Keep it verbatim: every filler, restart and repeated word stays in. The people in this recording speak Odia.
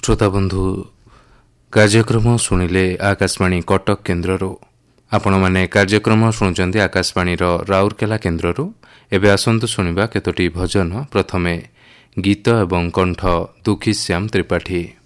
ଶ୍ରୋତାବନ୍ଧୁ କାର୍ଯ୍ୟକ୍ରମ ଶୁଣିଲେ ଆକାଶବାଣୀ କଟକ କେନ୍ଦ୍ରରୁ। ଆପଣମାନେ କାର୍ଯ୍ୟକ୍ରମ ଶୁଣୁଛନ୍ତି ଆକାଶବାଣୀର ରାଉରକେଲା କେନ୍ଦ୍ରରୁ। ଏବେ ଆସନ୍ତୁ ଶୁଣିବା କେତୋଟି ଭଜନ। ପ୍ରଥମେ ଗୀତ ଏବଂ କଣ୍ଠ ଦୁଃଖୀଶ୍ୟାମ ତ୍ରିପାଠୀ।